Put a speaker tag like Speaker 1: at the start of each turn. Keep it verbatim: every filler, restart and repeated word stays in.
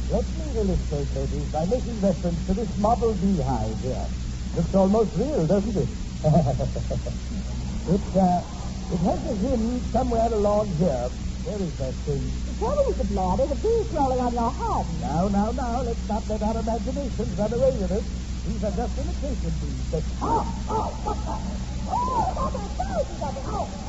Speaker 1: Let me illustrate, ladies, by making reference to this model beehive here. Looks almost real, doesn't it? it, uh, it has a hinge somewhere along here. Where is that thing?
Speaker 2: The trouble with the Blair, there's a bee crawling on your head.
Speaker 1: Now, now, now, let's not let our imaginations run away with us. These are just imitation bees. But...
Speaker 2: Oh, oh, what the... Oh, that's a thousand of them. Oh,